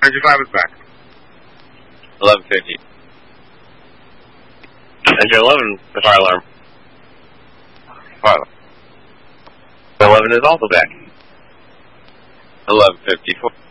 Engine 5 is back. 1150. Engine 11, the fire alarm. Fire alarm. 11 is also back. 1154.